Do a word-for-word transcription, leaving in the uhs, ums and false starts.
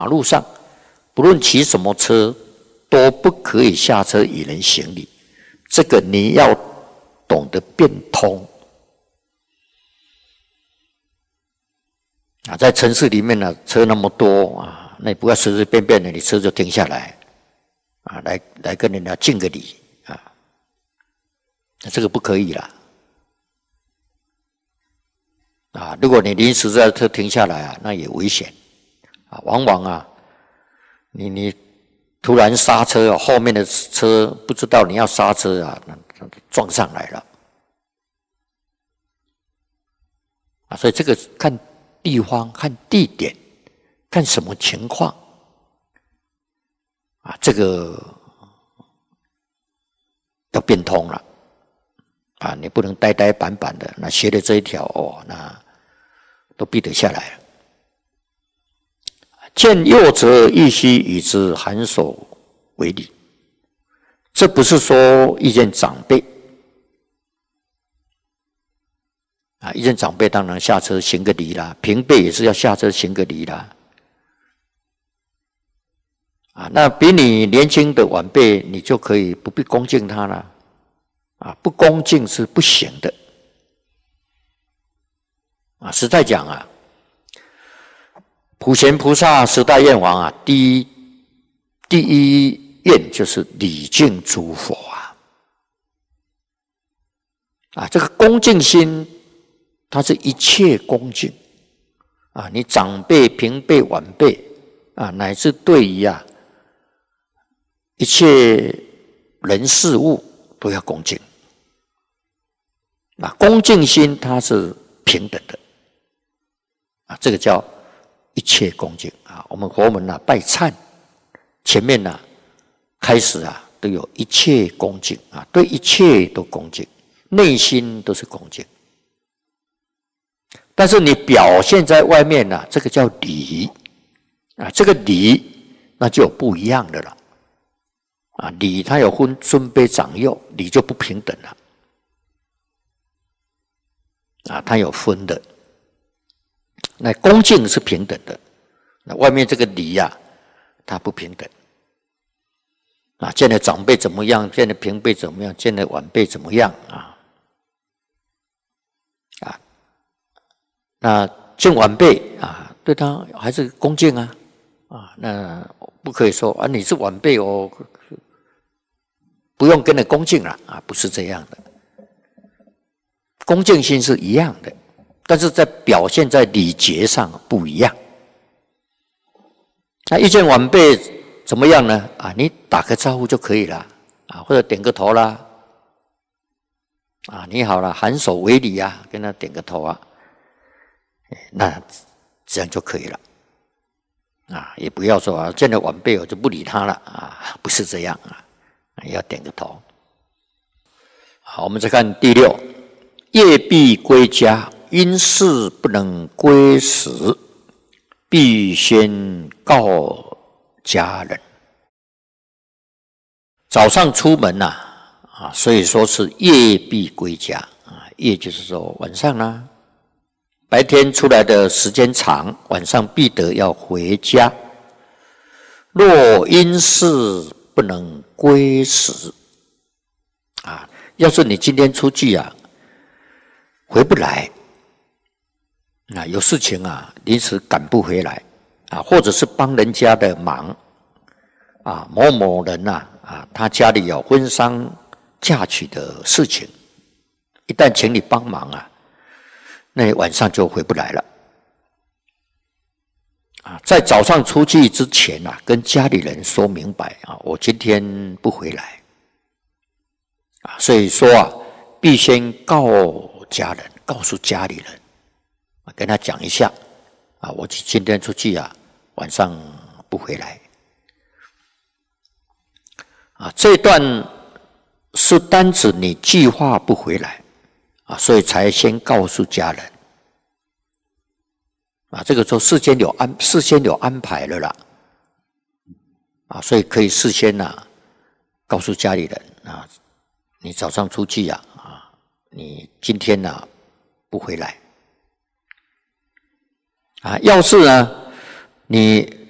马路上，不论骑什么车，都不可以下车与人行礼。这个你要懂得变通啊！在城市里面呢，车那么多啊，那你不要随随便便的，你车就停下来啊，来来跟人家敬个礼啊，那这个不可以啦。啊，如果你临时在车停下来啊，那也危险啊。往往啊，你你突然刹车，后面的车不知道你要刹车啊，撞上来了啊。所以这个看地方、看地点、看什么情况啊，这个要变通了。啊，你不能呆呆板板的，那学了这一条哦，那都避得下来了。见幼者亦须与之颔首为礼，这不是说遇见长辈啊，遇见长辈当然下车行个礼啦，平辈也是要下车行个礼啦。啊，那比你年轻的晚辈，你就可以不必恭敬他了。啊，不恭敬是不行的。啊，实在讲啊，普贤菩萨十大愿王啊，第一第一愿就是礼敬诸佛啊。啊，这个恭敬心，它是一切恭敬啊，你长辈、平辈、晚辈啊，乃至对于啊一切人事物都要恭敬。啊，恭敬心它是平等的，啊，这个叫一切恭敬啊。我们佛门啊拜忏，前面呢、啊、开始啊都有一切恭敬啊，对一切都恭敬，内心都是恭敬。但是你表现在外面呢、啊，这个叫礼啊，这个礼那就有不一样的了啊。礼它有分尊卑长幼，礼就不平等了。啊，它有分的，那恭敬是平等的，那外面这个礼呀、啊，它不平等。啊，见了长辈怎么样？见了平辈怎么样？见了晚辈怎么样？啊，啊，那见晚辈啊，对他还是恭敬啊，啊，那不可以说啊，你是晚辈哦，不用跟你恭敬了啊，不是这样的。恭敬心是一样的，但是在表现在礼节上不一样。那遇见晚辈怎么样呢？啊，你打个招呼就可以了啊，或者点个头啦，啊，你好了，颔首为礼啊，跟他点个头啊，那这样就可以了啊，也不要说啊，见了晚辈我就不理他了啊，不是这样啊，要点个头。好，我们再看第六。业必归家，因事不能归时，必先告家人。早上出门呐、啊，啊，所以说是夜必归家啊。夜就是说晚上啦、啊，白天出来的时间长，晚上必得要回家。若因事不能归时，啊，要是你今天出去啊。回不来，啊，有事情啊，临时赶不回来，啊，或者是帮人家的忙，啊，某某人呐、啊，啊，他家里有婚丧嫁娶的事情，一旦请你帮忙啊，那你晚上就回不来了，啊，在早上出去之前啊，跟家里人说明白啊，我今天不回来，啊，所以说啊，必先告。家人告诉家里人，跟他讲一下啊，我今天出去啊，晚上不回来啊。这段是单指你计划不回来啊，所以才先告诉家人啊。这个时候事先有安，事先有安排了啦啊，所以可以事先呐、啊、告诉家里人啊，你早上出去啊。你今天呢、啊、不回来啊？要是呢，你